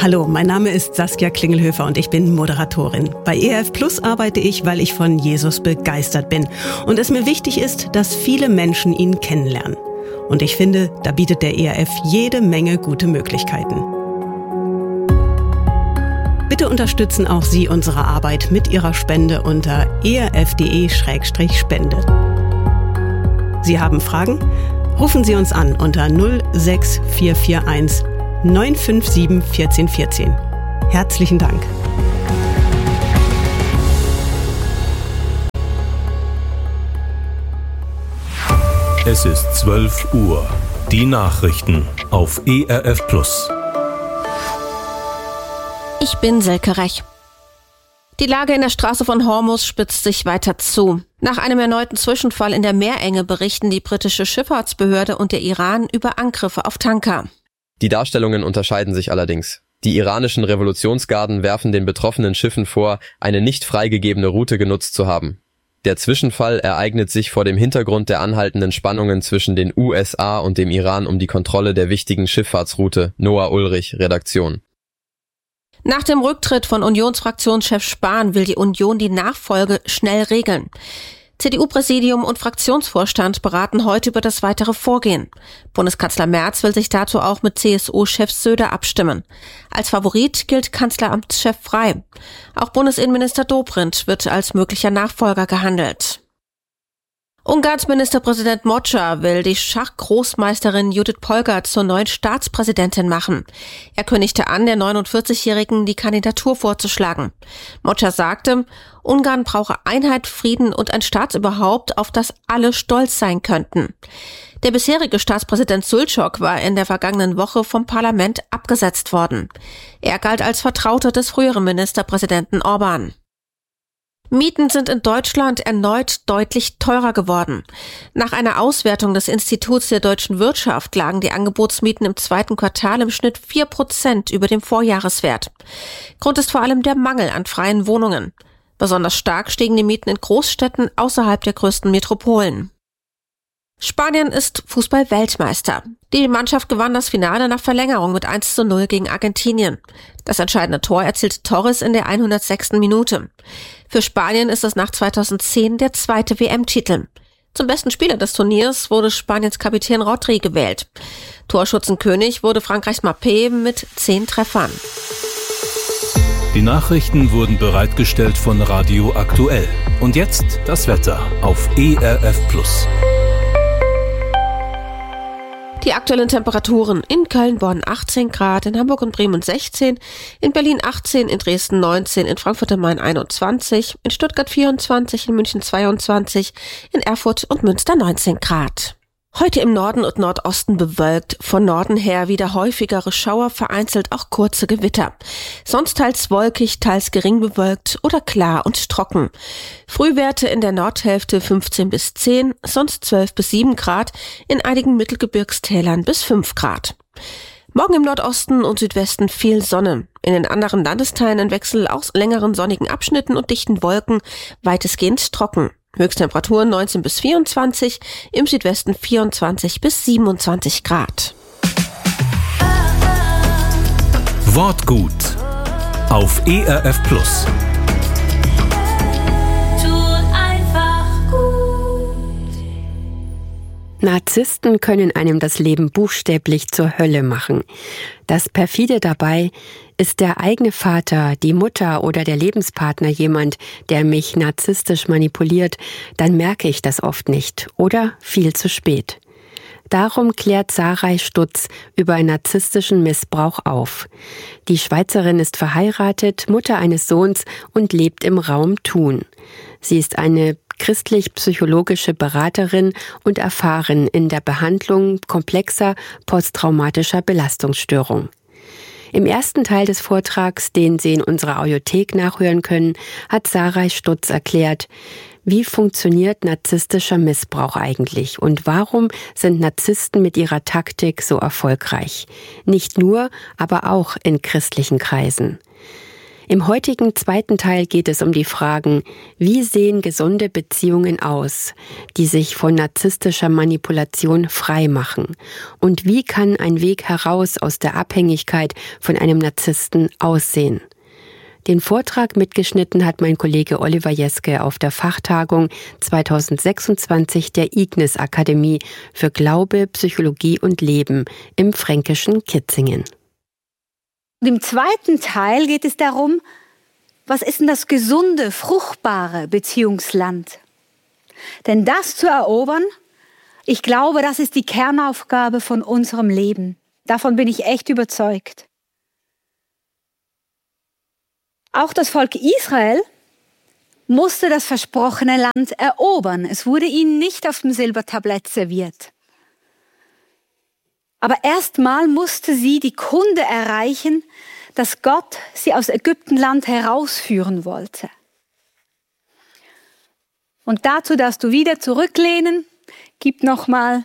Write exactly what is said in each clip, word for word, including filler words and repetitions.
Hallo, mein Name ist Saskia Klingelhöfer und ich bin Moderatorin. Bei E R F Plus arbeite ich, weil ich von Jesus begeistert bin und es mir wichtig ist, dass viele Menschen ihn kennenlernen. Und ich finde, da bietet der E R F jede Menge gute Möglichkeiten. Bitte unterstützen auch Sie unsere Arbeit mit Ihrer Spende unter e r f punkt de slash spende. Sie haben Fragen? Rufen Sie uns an unter null sechs vier vier eins neun fünf sieben eins vier ein vier. Herzlichen Dank. Es ist zwölf Uhr. Die Nachrichten auf E R F Plus. Ich bin Selke Rech. Die Lage in der Straße von Hormuz spitzt sich weiter zu. Nach einem erneuten Zwischenfall in der Meerenge berichten die britische Schifffahrtsbehörde und der Iran über Angriffe auf Tanker. Die Darstellungen unterscheiden sich allerdings. Die iranischen Revolutionsgarden werfen den betroffenen Schiffen vor, eine nicht freigegebene Route genutzt zu haben. Der Zwischenfall ereignet sich vor dem Hintergrund der anhaltenden Spannungen zwischen den U S A und dem Iran um die Kontrolle der wichtigen Schifffahrtsroute. Noah Ulrich, Redaktion. Nach dem Rücktritt von Unionsfraktionschef Spahn will die Union die Nachfolge schnell regeln. C D U-Präsidium und Fraktionsvorstand beraten heute über das weitere Vorgehen. Bundeskanzler Merz will sich dazu auch mit C S U-Chef Söder abstimmen. Als Favorit gilt Kanzleramtschef Frey. Auch Bundesinnenminister Dobrindt wird als möglicher Nachfolger gehandelt. Ungarns Ministerpräsident Mocsa will die Schachgroßmeisterin Judith Polgar zur neuen Staatspräsidentin machen. Er kündigte an, der neunundvierzigjährigen die Kandidatur vorzuschlagen. Mocsa sagte, Ungarn brauche Einheit, Frieden und ein Staatsüberhaupt, auf das alle stolz sein könnten. Der bisherige Staatspräsident Sulcsok war in der vergangenen Woche vom Parlament abgesetzt worden. Er galt als Vertrauter des früheren Ministerpräsidenten Orbán. Mieten sind in Deutschland erneut deutlich teurer geworden. Nach einer Auswertung des Instituts der deutschen Wirtschaft lagen die Angebotsmieten im zweiten Quartal im Schnitt vier Prozent über dem Vorjahreswert. Grund ist vor allem der Mangel an freien Wohnungen. Besonders stark stiegen die Mieten in Großstädten außerhalb der größten Metropolen. Spanien ist Fußball-Weltmeister. Die Mannschaft gewann das Finale nach Verlängerung mit eins zu null gegen Argentinien. Das entscheidende Tor erzielte Torres in der hundertsechsten Minute. Für Spanien ist es nach zweitausendzehn der zweite W M-Titel. Zum besten Spieler des Turniers wurde Spaniens Kapitän Rodri gewählt. Torschützenkönig wurde Frankreichs Mbappé mit zehn Treffern. Die Nachrichten wurden bereitgestellt von Radio Aktuell. Und jetzt das Wetter auf E R F Plus. Die aktuellen Temperaturen: in Köln, Bonn achtzehn Grad, in Hamburg und Bremen sechzehn, in Berlin achtzehn, in Dresden neunzehn, in Frankfurt am Main einundzwanzig, in Stuttgart vierundzwanzig, in München zweiundzwanzig, in Erfurt und Münster neunzehn Grad. Heute im Norden und Nordosten bewölkt, von Norden her wieder häufigere Schauer, vereinzelt auch kurze Gewitter. Sonst teils wolkig, teils gering bewölkt oder klar und trocken. Frühwerte in der Nordhälfte fünfzehn bis zehn, sonst zwölf bis sieben Grad, in einigen Mittelgebirgstälern bis fünf Grad. Morgen im Nordosten und Südwesten viel Sonne. In den anderen Landesteilen ein Wechsel aus längeren sonnigen Abschnitten und dichten Wolken, weitestgehend trocken. Höchsttemperaturen neunzehn bis vierundzwanzig, im Südwesten vierundzwanzig bis siebenundzwanzig Grad. Wortgut auf E R F Plus. Narzissten können einem das Leben buchstäblich zur Hölle machen. Das perfide dabei: ist der eigene Vater, die Mutter oder der Lebenspartner jemand, der mich narzisstisch manipuliert, dann merke ich das oft nicht oder viel zu spät. Darum klärt Sarai Stutz über narzisstischen Missbrauch auf. Die Schweizerin ist verheiratet, Mutter eines Sohns und lebt im Raum Thun. Sie ist eine christlich-psychologische Beraterin und erfahren in der Behandlung komplexer posttraumatischer Belastungsstörung. Im ersten Teil des Vortrags, den Sie in unserer Audiothek nachhören können, hat Sarai Stutz erklärt, wie funktioniert narzisstischer Missbrauch eigentlich und warum sind Narzissten mit ihrer Taktik so erfolgreich? Nicht nur, aber auch in christlichen Kreisen. Im heutigen zweiten Teil geht es um die Fragen, wie sehen gesunde Beziehungen aus, die sich von narzisstischer Manipulation frei machen? Und wie kann ein Weg heraus aus der Abhängigkeit von einem Narzissten aussehen? Den Vortrag mitgeschnitten hat mein Kollege Oliver Jeske auf der Fachtagung zweitausendsechsundzwanzig der Ignis Akademie für Glaube, Psychologie und Leben im fränkischen Kitzingen. Und im zweiten Teil geht es darum, was ist denn das gesunde, fruchtbare Beziehungsland? Denn das zu erobern, ich glaube, das ist die Kernaufgabe von unserem Leben. Davon bin ich echt überzeugt. Auch das Volk Israel musste das versprochene Land erobern. Es wurde ihnen nicht auf dem Silbertablett serviert. Aber erstmal musste sie die Kunde erreichen, dass Gott sie aus Ägyptenland herausführen wollte. Und dazu darfst du wieder zurücklehnen. Gib nochmal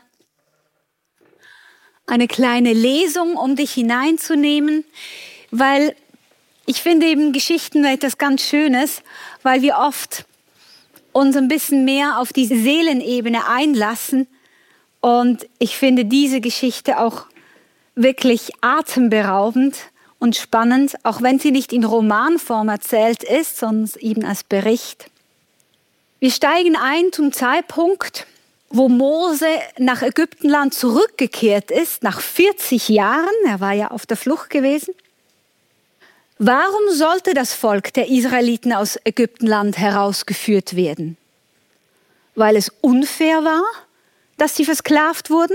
eine kleine Lesung, um dich hineinzunehmen, weil ich finde eben Geschichten etwas ganz Schönes, weil wir oft uns ein bisschen mehr auf die Seelenebene einlassen. Und ich finde diese Geschichte auch wirklich atemberaubend und spannend, auch wenn sie nicht in Romanform erzählt ist, sondern eben als Bericht. Wir steigen ein zum Zeitpunkt, wo Mose nach Ägyptenland zurückgekehrt ist, nach vierzig Jahren. Er war ja auf der Flucht gewesen. Warum sollte das Volk der Israeliten aus Ägyptenland herausgeführt werden? Weil es unfair war, dass sie versklavt wurden?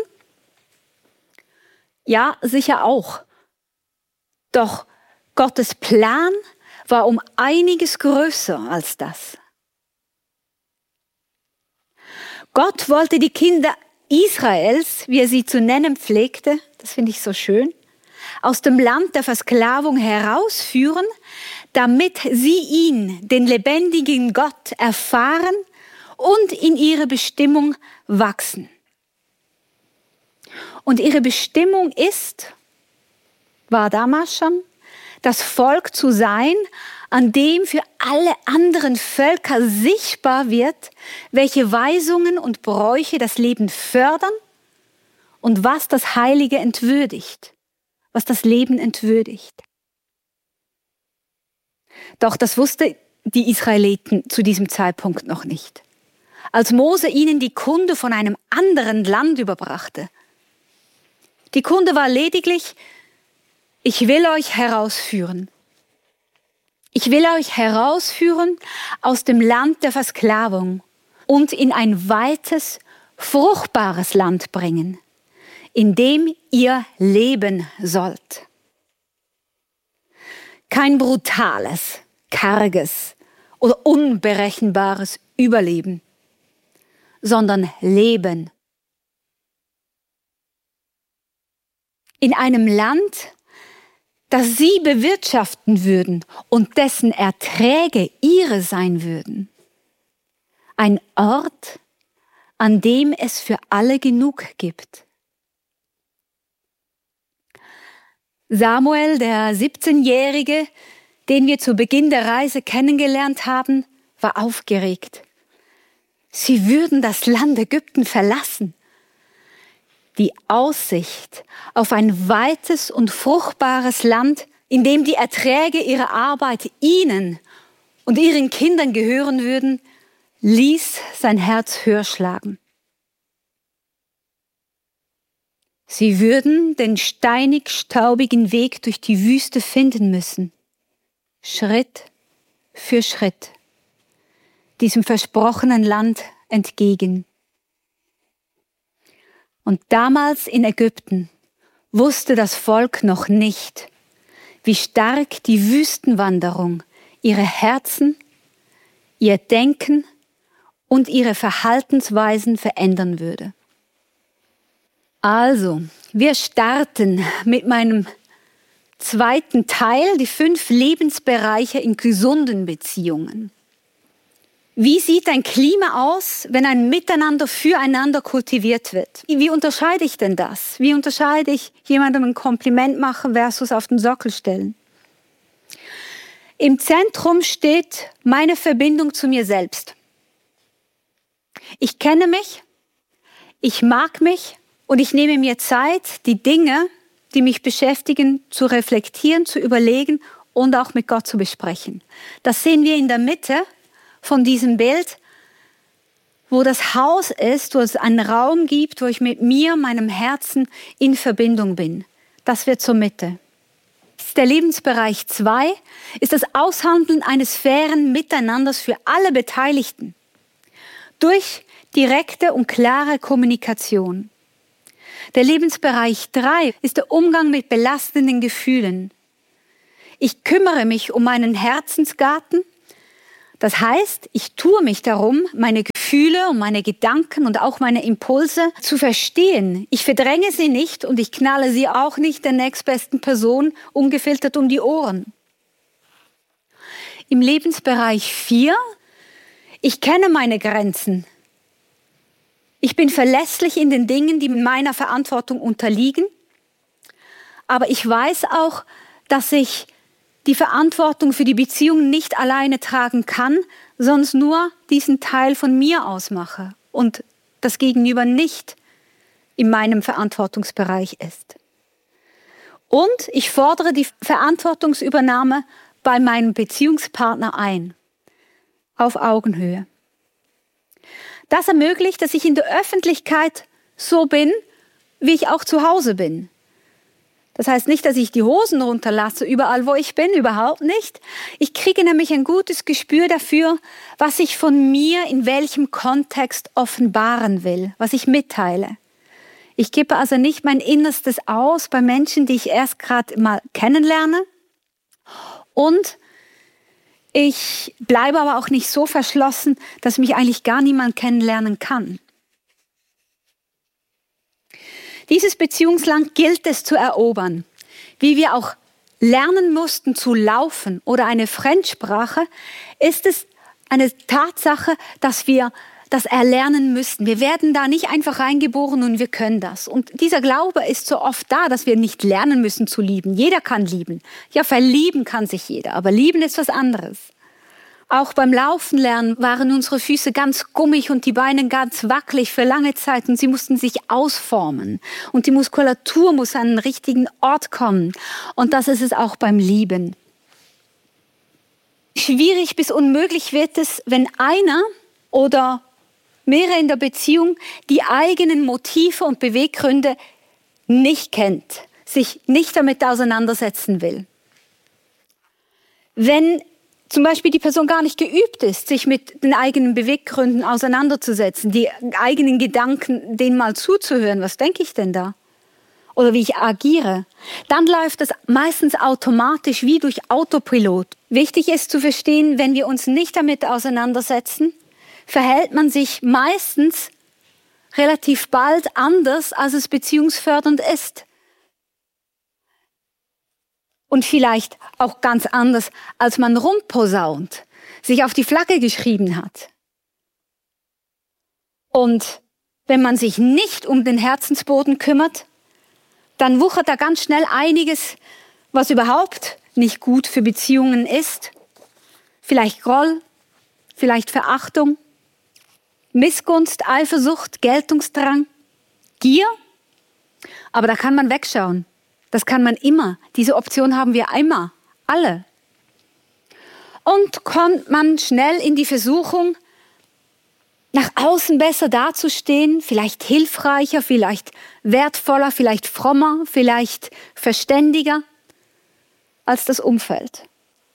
Ja, sicher auch. Doch Gottes Plan war um einiges größer als das. Gott wollte die Kinder Israels, wie er sie zu nennen pflegte, das finde ich so schön, aus dem Land der Versklavung herausführen, damit sie ihn, den lebendigen Gott, erfahren und in ihre Bestimmung wachsen. Und ihre Bestimmung ist, war damals schon, das Volk zu sein, an dem für alle anderen Völker sichtbar wird, welche Weisungen und Bräuche das Leben fördern und was das Heilige entwürdigt, was das Leben entwürdigt. Doch das wusste die Israeliten zu diesem Zeitpunkt noch nicht. Als Mose ihnen die Kunde von einem anderen Land überbrachte. Die Kunde war lediglich, ich will euch herausführen. Ich will euch herausführen aus dem Land der Versklavung und in ein weites, fruchtbares Land bringen, in dem ihr leben sollt. Kein brutales, karges oder unberechenbares Überleben, sondern Leben. In einem Land, das sie bewirtschaften würden und dessen Erträge ihre sein würden. Ein Ort, an dem es für alle genug gibt. Samuel, der siebzehnjährige, den wir zu Beginn der Reise kennengelernt haben, war aufgeregt. Sie würden das Land Ägypten verlassen. Die Aussicht auf ein weites und fruchtbares Land, in dem die Erträge ihrer Arbeit ihnen und ihren Kindern gehören würden, ließ sein Herz höher schlagen. Sie würden den steinig-staubigen Weg durch die Wüste finden müssen, Schritt für Schritt, diesem versprochenen Land entgegen. Und damals in Ägypten wusste das Volk noch nicht, wie stark die Wüstenwanderung ihre Herzen, ihr Denken und ihre Verhaltensweisen verändern würde. Also, wir starten mit meinem zweiten Teil, die fünf Lebensbereiche in gesunden Beziehungen. Wie sieht ein Klima aus, wenn ein Miteinander füreinander kultiviert wird? Wie unterscheide ich denn das? Wie unterscheide ich jemandem ein Kompliment machen versus auf den Sockel stellen? Im Zentrum steht meine Verbindung zu mir selbst. Ich kenne mich, ich mag mich und ich nehme mir Zeit, die Dinge, die mich beschäftigen, zu reflektieren, zu überlegen und auch mit Gott zu besprechen. Das sehen wir in der Mitte von diesem Bild, wo das Haus ist, wo es einen Raum gibt, wo ich mit mir, meinem Herzen in Verbindung bin. Das wird zur Mitte. Der Lebensbereich zwei ist das Aushandeln eines fairen Miteinanders für alle Beteiligten durch direkte und klare Kommunikation. Der Lebensbereich drei ist der Umgang mit belastenden Gefühlen. Ich kümmere mich um meinen Herzensgarten. Das heißt, ich tue mich darum, meine Gefühle und meine Gedanken und auch meine Impulse zu verstehen. Ich verdränge sie nicht und ich knalle sie auch nicht der nächstbesten Person ungefiltert um die Ohren. Im Lebensbereich vier, ich kenne meine Grenzen. Ich bin verlässlich in den Dingen, die meiner Verantwortung unterliegen. Aber ich weiß auch, dass ich die Verantwortung für die Beziehung nicht alleine tragen kann, sonst nur diesen Teil von mir ausmache und das Gegenüber nicht in meinem Verantwortungsbereich ist. Und ich fordere die Verantwortungsübernahme bei meinem Beziehungspartner ein, auf Augenhöhe. Das ermöglicht, dass ich in der Öffentlichkeit so bin, wie ich auch zu Hause bin. Das heißt nicht, dass ich die Hosen runterlasse, überall wo ich bin, überhaupt nicht. Ich kriege nämlich ein gutes Gespür dafür, was ich von mir in welchem Kontext offenbaren will, was ich mitteile. Ich gebe also nicht mein Innerstes aus bei Menschen, die ich erst gerade mal kennenlerne. Und ich bleibe aber auch nicht so verschlossen, dass mich eigentlich gar niemand kennenlernen kann. Dieses Beziehungsland gilt es zu erobern. Wie wir auch lernen mussten zu laufen oder eine Fremdsprache, ist es eine Tatsache, dass wir das erlernen müssen. Wir werden da nicht einfach reingeboren und wir können das. Und dieser Glaube ist so oft da, dass wir nicht lernen müssen zu lieben. Jeder kann lieben. Ja, verlieben kann sich jeder, aber lieben ist was anderes. Auch beim Laufen lernen waren unsere Füße ganz gummig und die Beine ganz wackelig für lange Zeit und sie mussten sich ausformen. Und die Muskulatur muss an den richtigen Ort kommen. Und das ist es auch beim Lieben. Schwierig bis unmöglich wird es, wenn einer oder mehrere in der Beziehung die eigenen Motive und Beweggründe nicht kennt, sich nicht damit auseinandersetzen will. Wenn zum Beispiel die Person gar nicht geübt ist, sich mit den eigenen Beweggründen auseinanderzusetzen, die eigenen Gedanken, denen mal zuzuhören, was denke ich denn da? Oder wie ich agiere, dann läuft das meistens automatisch wie durch Autopilot. Wichtig ist zu verstehen, wenn wir uns nicht damit auseinandersetzen, verhält man sich meistens relativ bald anders, als es beziehungsfördernd ist. Und vielleicht auch ganz anders, als man rumposaunt, sich auf die Flagge geschrieben hat. Und wenn man sich nicht um den Herzensboden kümmert, dann wuchert da ganz schnell einiges, was überhaupt nicht gut für Beziehungen ist. Vielleicht Groll, vielleicht Verachtung, Missgunst, Eifersucht, Geltungsdrang, Gier. Aber da kann man wegschauen. Das kann man immer. Diese Option haben wir immer. Alle. Und kommt man schnell in die Versuchung, nach außen besser dazustehen, vielleicht hilfreicher, vielleicht wertvoller, vielleicht frommer, vielleicht verständiger als das Umfeld.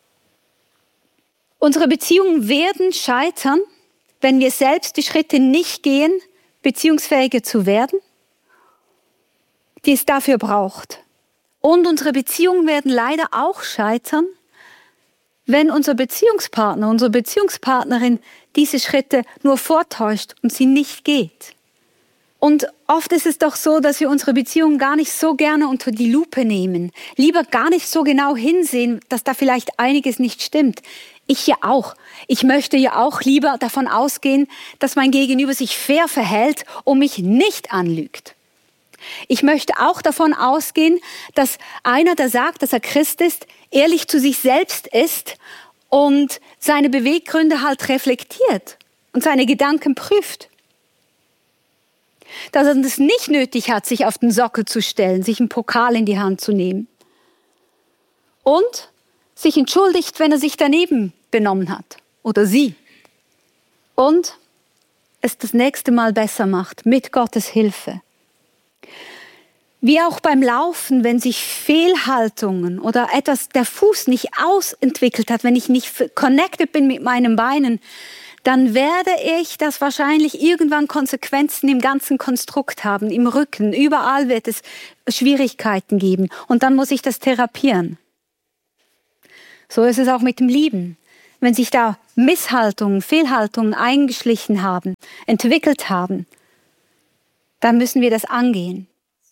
Unsere Beziehungen werden scheitern, wenn wir selbst die Schritte nicht gehen, beziehungsfähiger zu werden, die es dafür braucht. Und unsere Beziehungen werden leider auch scheitern, wenn unser Beziehungspartner, unsere Beziehungspartnerin diese Schritte nur vortäuscht und sie nicht geht. Und oft ist es doch so, dass wir unsere Beziehungen gar nicht so gerne unter die Lupe nehmen, lieber gar nicht so genau hinsehen, dass da vielleicht einiges nicht stimmt. Ich ja auch. Ich möchte ja auch lieber davon ausgehen, dass mein Gegenüber sich fair verhält und mich nicht anlügt. Ich möchte auch davon ausgehen, dass einer, der sagt, dass er Christ ist, ehrlich zu sich selbst ist und seine Beweggründe halt reflektiert und seine Gedanken prüft. Dass er es nicht nötig hat, sich auf den Sockel zu stellen, sich einen Pokal in die Hand zu nehmen. Und sich entschuldigt, wenn er sich daneben benommen hat. Oder sie. Und es das nächste Mal besser macht, mit Gottes Hilfe. Wie auch beim Laufen, wenn sich Fehlhaltungen oder etwas, der Fuß nicht ausentwickelt hat, wenn ich nicht connected bin mit meinen Beinen, dann werde ich das wahrscheinlich irgendwann Konsequenzen im ganzen Konstrukt haben, im Rücken. Überall wird es Schwierigkeiten geben. Und dann muss ich das therapieren. So ist es auch mit dem Lieben. Wenn sich da Misshaltungen, Fehlhaltungen eingeschlichen haben, entwickelt haben, dann müssen wir das angehen.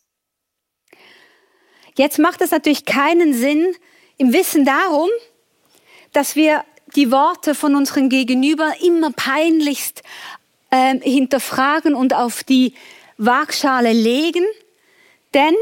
Jetzt macht es natürlich keinen Sinn, im Wissen darum, dass wir die Worte von unserem Gegenüber immer peinlichst äh, hinterfragen und auf die Waagschale legen, denn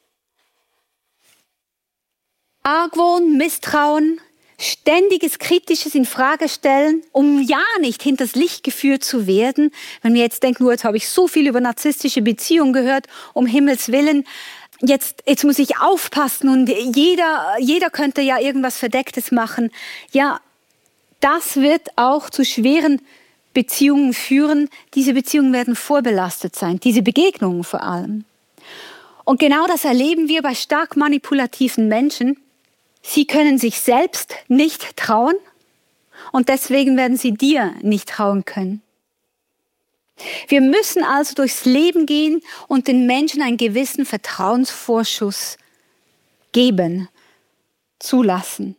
Argwohn, Misstrauen, ständiges kritisches Infragestellen, um ja nicht hinters Licht geführt zu werden. Wenn wir jetzt denken, oh, jetzt habe ich so viel über narzisstische Beziehungen gehört, um Himmels Willen, jetzt, jetzt muss ich aufpassen und jeder, jeder könnte ja irgendwas Verdecktes machen. Ja, das wird auch zu schweren Beziehungen führen. Diese Beziehungen werden vorbelastet sein, diese Begegnungen vor allem. Und genau das erleben wir bei stark manipulativen Menschen. Sie können sich selbst nicht trauen und deswegen werden sie dir nicht trauen können. Wir müssen also durchs Leben gehen und den Menschen einen gewissen Vertrauensvorschuss geben, zulassen.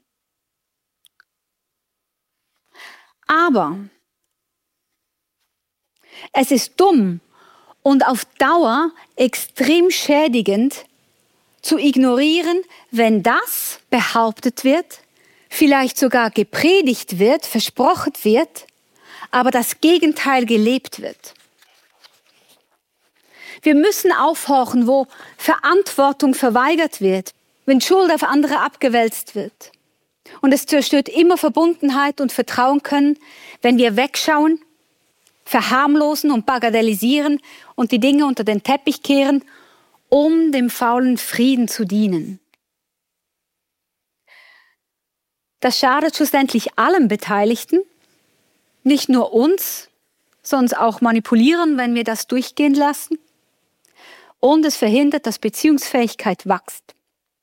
Aber es ist dumm und auf Dauer extrem schädigend zu ignorieren, wenn das behauptet wird, vielleicht sogar gepredigt wird, versprochen wird, aber das Gegenteil gelebt wird. Wir müssen aufhorchen, wo Verantwortung verweigert wird, wenn Schuld auf andere abgewälzt wird. Und es zerstört immer Verbundenheit und Vertrauen können, wenn wir wegschauen, verharmlosen und bagatellisieren und die Dinge unter den Teppich kehren, um dem faulen Frieden zu dienen. Das schadet schlussendlich allen Beteiligten, nicht nur uns, sondern auch manipulieren, wenn wir das durchgehen lassen. Und es verhindert, dass Beziehungsfähigkeit wächst.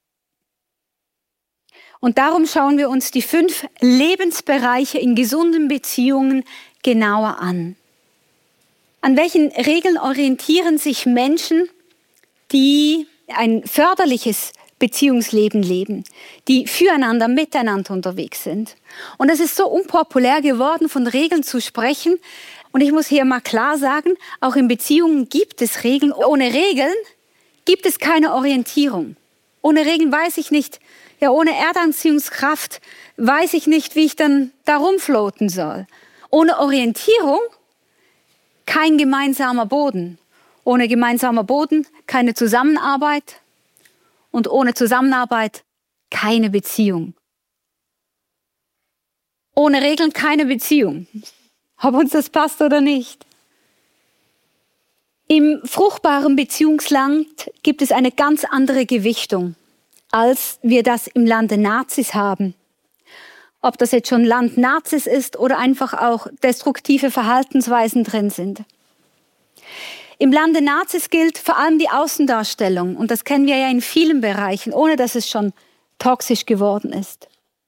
Und darum schauen wir uns die fünf Lebensbereiche in gesunden Beziehungen genauer an. An welchen Regeln orientieren sich Menschen, die ein förderliches Beziehungsleben leben, die füreinander, miteinander unterwegs sind? Und es ist so unpopulär geworden, von Regeln zu sprechen. Und ich muss hier mal klar sagen, auch in Beziehungen gibt es Regeln. Ohne Regeln gibt es keine Orientierung. Ohne Regeln weiß ich nicht, ja, ohne Erdanziehungskraft weiß ich nicht, wie ich dann da rumfloaten soll. Ohne Orientierung kein gemeinsamer Boden. Ohne gemeinsamer Boden keine Zusammenarbeit. Und ohne Zusammenarbeit keine Beziehung. Ohne Regeln keine Beziehung. Ob uns das passt oder nicht. Im fruchtbaren Beziehungsland gibt es eine ganz andere Gewichtung, als wir das im Lande Nazis haben. Ob das jetzt schon Land Nazis ist oder einfach auch destruktive Verhaltensweisen drin sind. Im Lande Nazis gilt vor allem die Außendarstellung. Und das kennen wir ja in vielen Bereichen, ohne dass es schon toxisch geworden ist.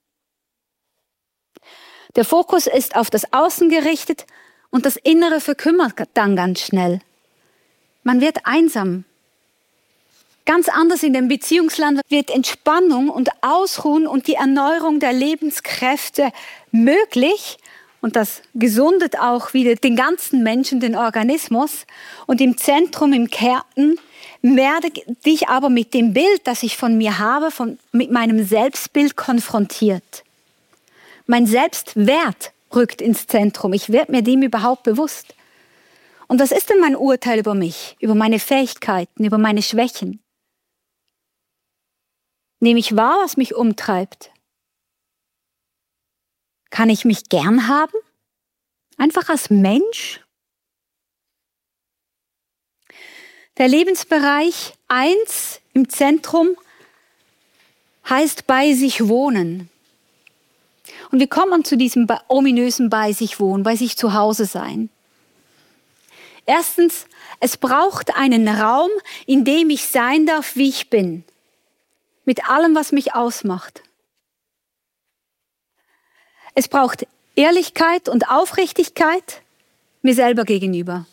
Der Fokus ist auf das Außen gerichtet und das Innere verkümmert dann ganz schnell. Man wird einsam. Ganz anders in dem Beziehungsland wird Entspannung und Ausruhen und die Erneuerung der Lebenskräfte möglich. Und das gesundet auch wieder den ganzen Menschen, den Organismus. Und im Zentrum, im Kern, werde ich aber mit dem Bild, das ich von mir habe, von, mit meinem Selbstbild konfrontiert. Mein Selbstwert rückt ins Zentrum. Ich werde mir dem überhaupt bewusst. Und was ist denn mein Urteil über mich, über meine Fähigkeiten, über meine Schwächen? Nehme ich wahr, was mich umtreibt? Kann ich mich gern haben? Einfach als Mensch? Der Lebensbereich eins im Zentrum heißt bei sich wohnen. Und wie kommt man zu diesem ominösen bei sich wohnen, bei sich zu Hause sein? Erstens, es braucht einen Raum, in dem ich sein darf, wie ich bin. Mit allem, was mich ausmacht. Es braucht Ehrlichkeit und Aufrichtigkeit mir selber gegenüber.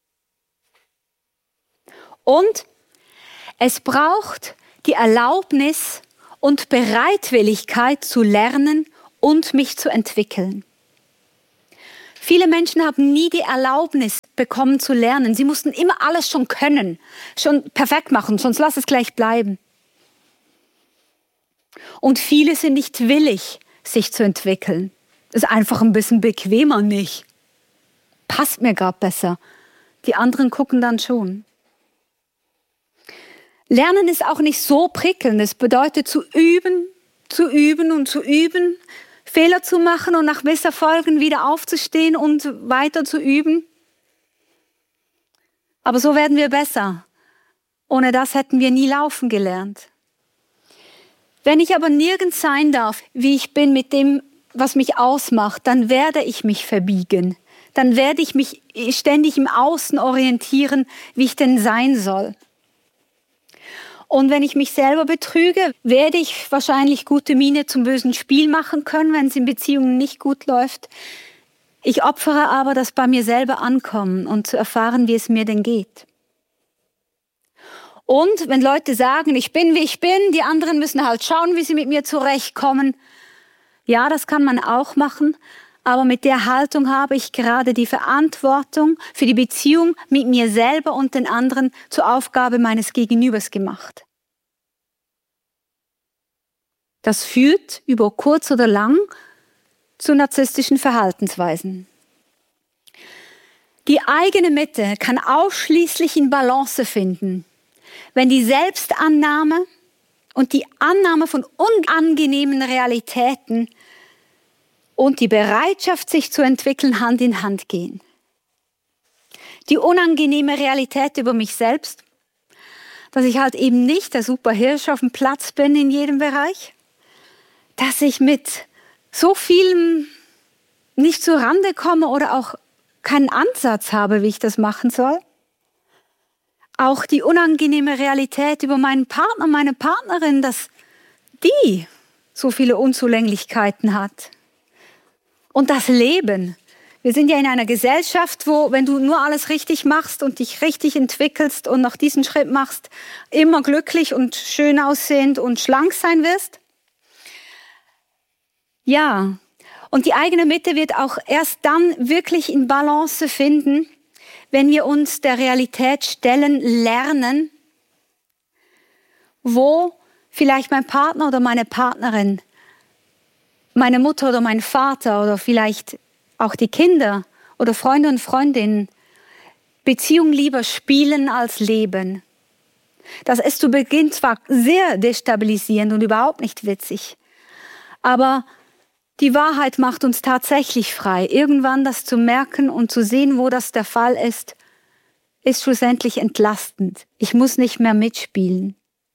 Und es braucht die Erlaubnis und Bereitwilligkeit zu lernen und mich zu entwickeln. Viele Menschen haben nie die Erlaubnis bekommen zu lernen. Sie mussten immer alles schon können, schon perfekt machen, sonst lass es gleich bleiben. Und viele sind nicht willig, sich zu entwickeln. Das ist einfach ein bisschen bequemer nicht. Passt mir gerade besser. Die anderen gucken dann schon. Lernen ist auch nicht so prickelnd. Es bedeutet zu üben, zu üben und zu üben, Fehler zu machen und nach Misserfolgen wieder aufzustehen und weiter zu üben. Aber so werden wir besser. Ohne das hätten wir nie laufen gelernt. Wenn ich aber nirgends sein darf, wie ich bin, mit dem, was mich ausmacht, dann werde ich mich verbiegen. Dann werde ich mich ständig im Außen orientieren, wie ich denn sein soll. Und wenn ich mich selber betrüge, werde ich wahrscheinlich gute Miene zum bösen Spiel machen können, wenn es in Beziehungen nicht gut läuft. Ich opfere aber das bei mir selber ankommen und zu erfahren, wie es mir denn geht. Und wenn Leute sagen, ich bin, wie ich bin, die anderen müssen halt schauen, wie sie mit mir zurechtkommen. Ja, das kann man auch machen, aber mit der Haltung habe ich gerade die Verantwortung für die Beziehung mit mir selber und den anderen zur Aufgabe meines Gegenübers gemacht. Das führt über kurz oder lang zu narzisstischen Verhaltensweisen. Die eigene Mitte kann ausschließlich in Balance finden, wenn die Selbstannahme und die Annahme von unangenehmen Realitäten und die Bereitschaft, sich zu entwickeln, Hand in Hand gehen. Die unangenehme Realität über mich selbst, dass ich halt eben nicht der Superhirsch auf dem Platz bin in jedem Bereich, dass ich mit so vielem nicht zur Rande komme oder auch keinen Ansatz habe, wie ich das machen soll. Auch die unangenehme Realität über meinen Partner, meine Partnerin, dass die so viele Unzulänglichkeiten hat. Und das Leben. Wir sind ja in einer Gesellschaft, wo, wenn du nur alles richtig machst und dich richtig entwickelst und noch diesen Schritt machst, immer glücklich und schön aussehend und schlank sein wirst. Ja, und die eigene Mitte wird auch erst dann wirklich in Balance finden, wenn wir uns der Realität stellen lernen, wo vielleicht mein Partner oder meine Partnerin, meine Mutter oder mein Vater oder vielleicht auch die Kinder oder Freunde und Freundinnen Beziehung lieber spielen als leben. Das ist zu Beginn zwar sehr destabilisierend und überhaupt nicht witzig, aber die Wahrheit macht uns tatsächlich frei. Irgendwann das zu merken und zu sehen, wo das der Fall ist, ist schlussendlich entlastend. Ich muss nicht mehr mitspielen.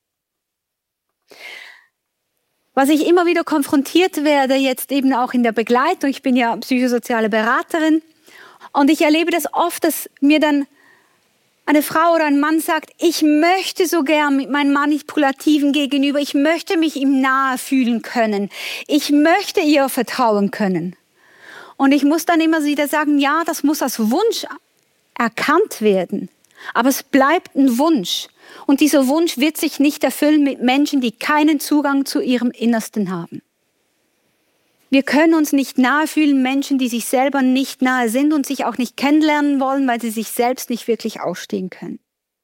Was ich immer wieder konfrontiert werde, jetzt eben auch in der Begleitung, ich bin ja psychosoziale Beraterin und ich erlebe das oft, dass mir dann eine Frau oder ein Mann sagt, ich möchte so gern mit meinem manipulativen Gegenüber, ich möchte mich ihm nahe fühlen können, ich möchte ihr vertrauen können. Und ich muss dann immer wieder sagen, ja, das muss als Wunsch erkannt werden, aber es bleibt ein Wunsch. Und dieser Wunsch wird sich nicht erfüllen mit Menschen, die keinen Zugang zu ihrem Innersten haben. Wir können uns nicht nahe fühlen, Menschen, die sich selber nicht nahe sind und sich auch nicht kennenlernen wollen, weil sie sich selbst nicht wirklich ausstehen können.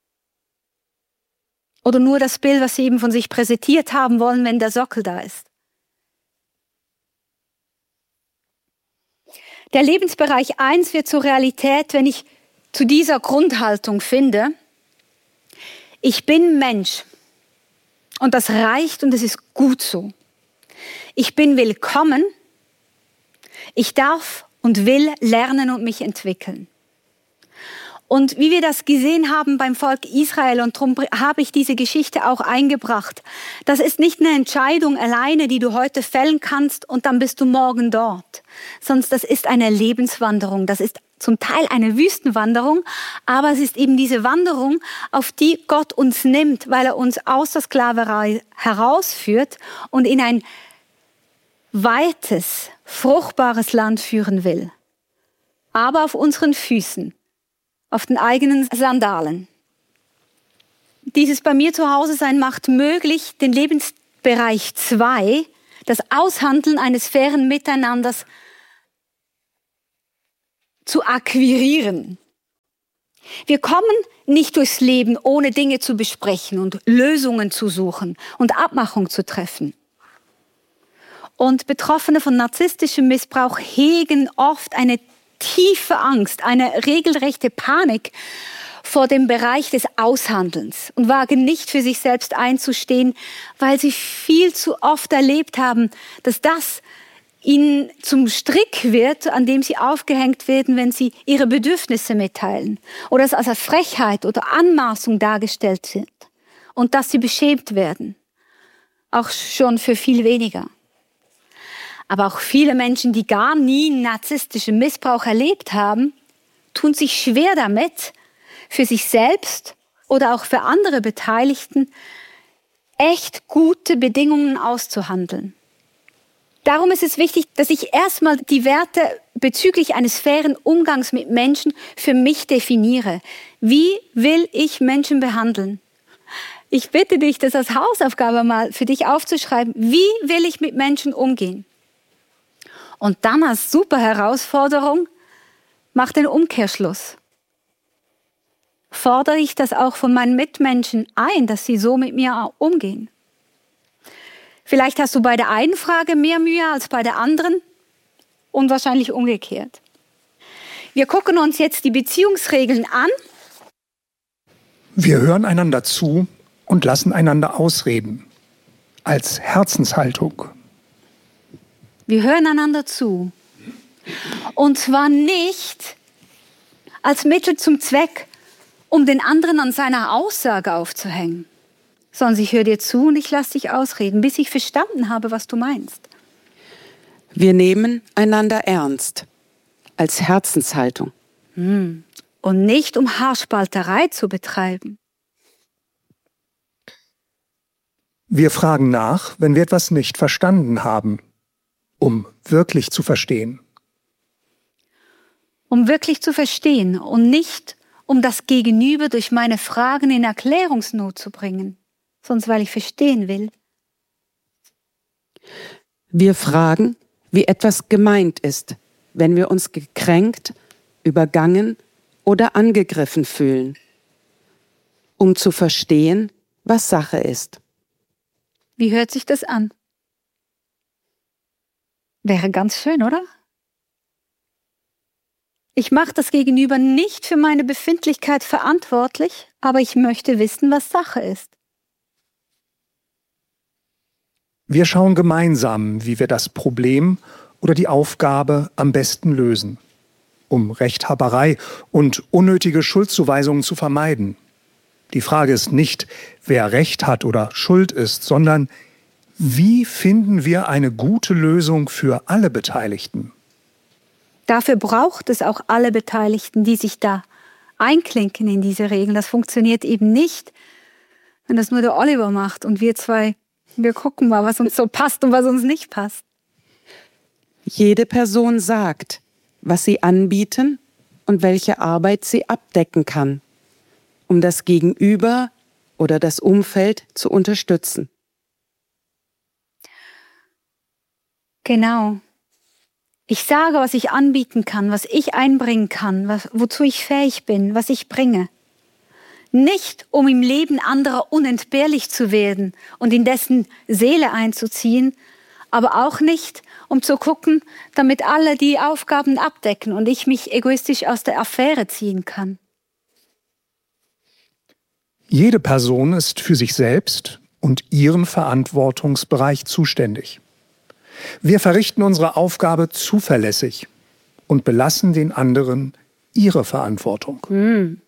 Oder nur das Bild, was sie eben von sich präsentiert haben wollen, wenn der Sockel da ist. Der Lebensbereich eins wird zur Realität, wenn ich zu dieser Grundhaltung finde, ich bin Mensch und das reicht und es ist gut so. Ich bin willkommen, ich darf und will lernen und mich entwickeln. Und wie wir das gesehen haben beim Volk Israel, und darum habe ich diese Geschichte auch eingebracht, das ist nicht eine Entscheidung alleine, die du heute fällen kannst und dann bist du morgen dort. Sondern das ist eine Lebenswanderung, das ist zum Teil eine Wüstenwanderung, aber es ist eben diese Wanderung, auf die Gott uns nimmt, weil er uns aus der Sklaverei herausführt und in ein weites, fruchtbares Land führen will. Aber auf unseren Füßen. Auf den eigenen Sandalen. Dieses bei mir zu Hause sein macht möglich, den Lebensbereich zwei, das Aushandeln eines fairen Miteinanders zu akquirieren. Wir kommen nicht durchs Leben, ohne Dinge zu besprechen und Lösungen zu suchen und Abmachung zu treffen. Und Betroffene von narzisstischem Missbrauch hegen oft eine tiefe Angst, eine regelrechte Panik vor dem Bereich des Aushandelns und wagen nicht für sich selbst einzustehen, weil sie viel zu oft erlebt haben, dass das ihnen zum Strick wird, an dem sie aufgehängt werden, wenn sie ihre Bedürfnisse mitteilen oder es als Frechheit oder Anmaßung dargestellt wird und dass sie beschämt werden, auch schon für viel weniger. Aber auch viele Menschen, die gar nie narzisstischen Missbrauch erlebt haben, tun sich schwer damit, für sich selbst oder auch für andere Beteiligten echt gute Bedingungen auszuhandeln. Darum ist es wichtig, dass ich erstmal die Werte bezüglich eines fairen Umgangs mit Menschen für mich definiere. Wie will ich Menschen behandeln? Ich bitte dich, das als Hausaufgabe mal für dich aufzuschreiben. Wie will ich mit Menschen umgehen? Und dann als super Herausforderung, mach den Umkehrschluss. Fordere ich das auch von meinen Mitmenschen ein, dass sie so mit mir umgehen? Vielleicht hast du bei der einen Frage mehr Mühe als bei der anderen und wahrscheinlich umgekehrt. Wir gucken uns jetzt die Beziehungsregeln an. Wir hören einander zu und lassen einander ausreden. Als Herzenshaltung. Wir hören einander zu. Und zwar nicht als Mittel zum Zweck, um den anderen an seiner Aussage aufzuhängen, sondern ich höre dir zu und ich lasse dich ausreden, bis ich verstanden habe, was du meinst. Wir nehmen einander ernst, als Herzenshaltung. Hm. Und nicht, um Haarspalterei zu betreiben. Wir fragen nach, wenn wir etwas nicht verstanden haben. Um wirklich zu verstehen. Um wirklich zu verstehen und nicht, um das Gegenüber durch meine Fragen in Erklärungsnot zu bringen, sondern weil ich verstehen will. Wir fragen, wie etwas gemeint ist, wenn wir uns gekränkt, übergangen oder angegriffen fühlen, um zu verstehen, was Sache ist. Wie hört sich das an? Wäre ganz schön, oder? Ich mache das Gegenüber nicht für meine Befindlichkeit verantwortlich, aber ich möchte wissen, was Sache ist. Wir schauen gemeinsam, wie wir das Problem oder die Aufgabe am besten lösen, um Rechthaberei und unnötige Schuldzuweisungen zu vermeiden. Die Frage ist nicht, wer Recht hat oder schuld ist, sondern wie finden wir eine gute Lösung für alle Beteiligten? Dafür braucht es auch alle Beteiligten, die sich da einklinken in diese Regeln. Das funktioniert eben nicht, wenn das nur der Oliver macht und wir zwei, wir gucken mal, was uns so passt und was uns nicht passt. Jede Person sagt, was sie anbieten und welche Arbeit sie abdecken kann, um das Gegenüber oder das Umfeld zu unterstützen. Genau. Ich sage, was ich anbieten kann, was ich einbringen kann, was, wozu ich fähig bin, was ich bringe. Nicht, um im Leben anderer unentbehrlich zu werden und in dessen Seele einzuziehen, aber auch nicht, um zu gucken, damit alle die Aufgaben abdecken und ich mich egoistisch aus der Affäre ziehen kann. Jede Person ist für sich selbst und ihren Verantwortungsbereich zuständig. Wir verrichten unsere Aufgabe zuverlässig und belassen den anderen ihre Verantwortung. Hm.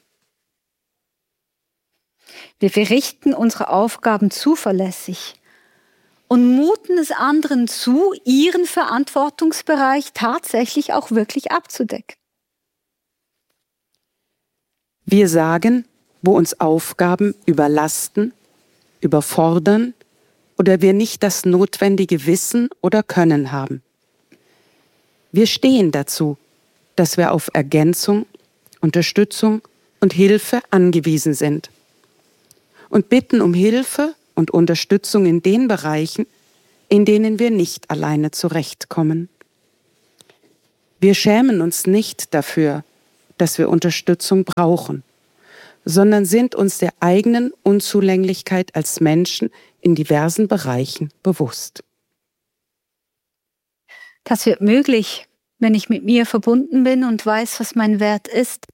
Wir verrichten unsere Aufgaben zuverlässig und muten es anderen zu, ihren Verantwortungsbereich tatsächlich auch wirklich abzudecken. Wir sagen, wo uns Aufgaben überlasten, überfordern oder wir nicht das notwendige Wissen oder Können haben. Wir stehen dazu, dass wir auf Ergänzung, Unterstützung und Hilfe angewiesen sind und bitten um Hilfe und Unterstützung in den Bereichen, in denen wir nicht alleine zurechtkommen. Wir schämen uns nicht dafür, dass wir Unterstützung brauchen, sondern sind uns der eigenen Unzulänglichkeit als Menschen in diversen Bereichen bewusst. Das wird möglich, wenn ich mit mir verbunden bin und weiß, was mein Wert ist.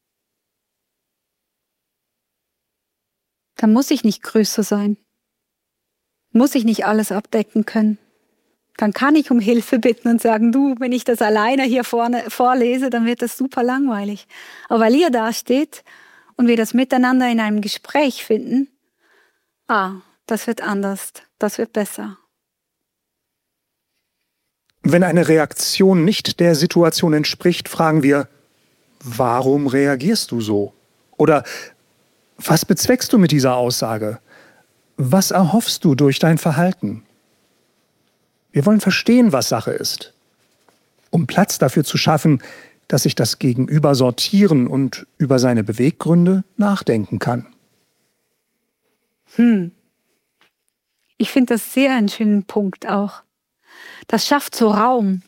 Dann muss ich nicht größer sein. Muss ich nicht alles abdecken können. Dann kann ich um Hilfe bitten und sagen, du, wenn ich das alleine hier vorne vorlese, dann wird das super langweilig. Aber weil ihr da steht und wir das miteinander in einem Gespräch finden, ah, das wird anders, das wird besser. Wenn eine Reaktion nicht der Situation entspricht, fragen wir, warum reagierst du so? Oder was bezweckst du mit dieser Aussage? Was erhoffst du durch dein Verhalten? Wir wollen verstehen, was Sache ist, um Platz dafür zu schaffen, dass sich das Gegenüber sortieren und über seine Beweggründe nachdenken kann. Hm. Ich finde das sehr einen schönen Punkt auch. Das schafft so Raum,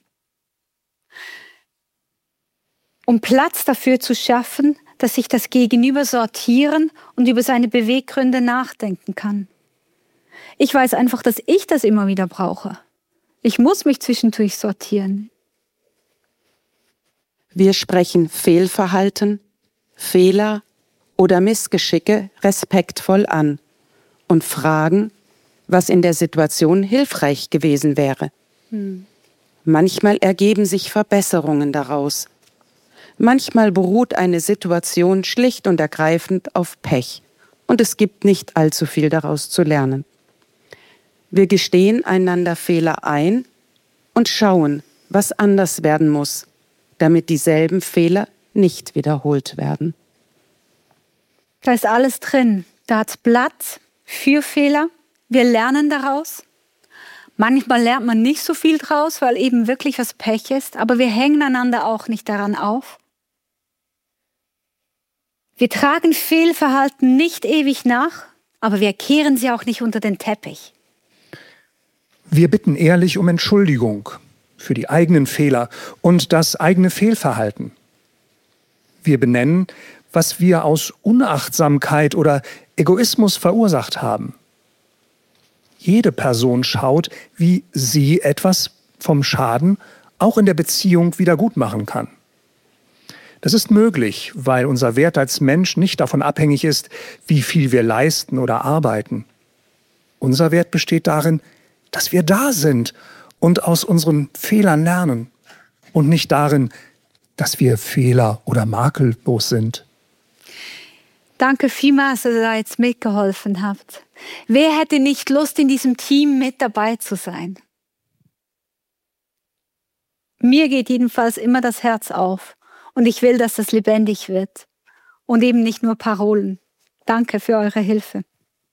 um Platz dafür zu schaffen, dass sich das Gegenüber sortieren und über seine Beweggründe nachdenken kann. Ich weiß einfach, dass ich das immer wieder brauche. Ich muss mich zwischendurch sortieren. Wir sprechen Fehlverhalten, Fehler oder Missgeschicke respektvoll an und fragen, was in der Situation hilfreich gewesen wäre. Hm. Manchmal ergeben sich Verbesserungen daraus. Manchmal beruht eine Situation schlicht und ergreifend auf Pech und es gibt nicht allzu viel daraus zu lernen. Wir gestehen einander Fehler ein und schauen, was anders werden muss, damit dieselben Fehler nicht wiederholt werden. Da ist alles drin. Da hat es Platz für Fehler. Wir lernen daraus. Manchmal lernt man nicht so viel draus, weil eben wirklich was Pech ist, aber wir hängen einander auch nicht daran auf. Wir tragen Fehlverhalten nicht ewig nach, aber wir kehren sie auch nicht unter den Teppich. Wir bitten ehrlich um Entschuldigung für die eigenen Fehler und das eigene Fehlverhalten. Wir benennen, was wir aus Unachtsamkeit oder Egoismus verursacht haben. Jede Person schaut, wie sie etwas vom Schaden auch in der Beziehung wieder gut machen kann. Das ist möglich, weil unser Wert als Mensch nicht davon abhängig ist, wie viel wir leisten oder arbeiten. Unser Wert besteht darin, dass wir da sind und aus unseren Fehlern lernen und nicht darin, dass wir fehler- oder makellos sind. Danke vielmals, dass ihr da jetzt mitgeholfen habt. Wer hätte nicht Lust, in diesem Team mit dabei zu sein? Mir geht jedenfalls immer das Herz auf und ich will, dass das lebendig wird und eben nicht nur Parolen. Danke für eure Hilfe.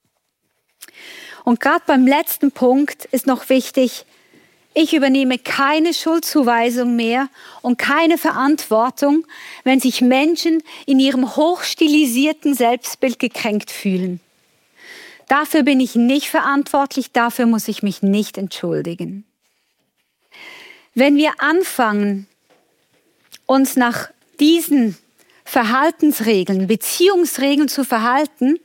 Und gerade beim letzten Punkt ist noch wichtig, ich übernehme keine Schuldzuweisung mehr und keine Verantwortung, wenn sich Menschen in ihrem hochstilisierten Selbstbild gekränkt fühlen. Dafür bin ich nicht verantwortlich, dafür muss ich mich nicht entschuldigen. Wenn wir anfangen, uns nach diesen Verhaltensregeln, Beziehungsregeln zu verhalten,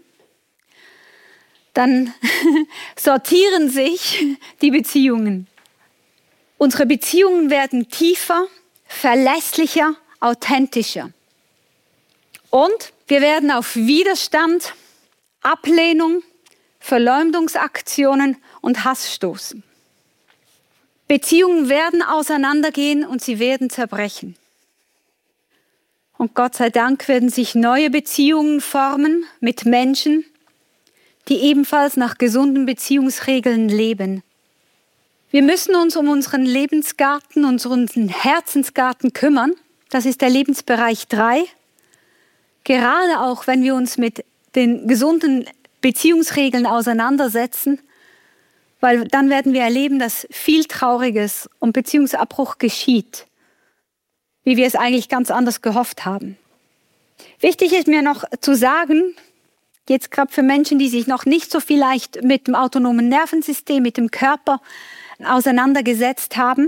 dann sortieren sich die Beziehungen. Unsere Beziehungen werden tiefer, verlässlicher, authentischer. Und wir werden auf Widerstand, Ablehnung, Verleumdungsaktionen und Hass stoßen. Beziehungen werden auseinandergehen und sie werden zerbrechen. Und Gott sei Dank werden sich neue Beziehungen formen mit Menschen, die ebenfalls nach gesunden Beziehungsregeln leben. Wir müssen uns um unseren Lebensgarten, unseren Herzensgarten kümmern. Das ist der Lebensbereich drei. Gerade auch, wenn wir uns mit den gesunden Beziehungsregeln auseinandersetzen, weil dann werden wir erleben, dass viel Trauriges und Beziehungsabbruch geschieht, wie wir es eigentlich ganz anders gehofft haben. Wichtig ist mir noch zu sagen, jetzt gerade für Menschen, die sich noch nicht so vielleicht mit dem autonomen Nervensystem, mit dem Körper auseinandergesetzt haben,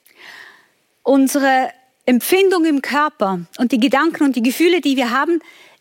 unsere Empfindung im Körper und die Gedanken und die Gefühle, die wir haben,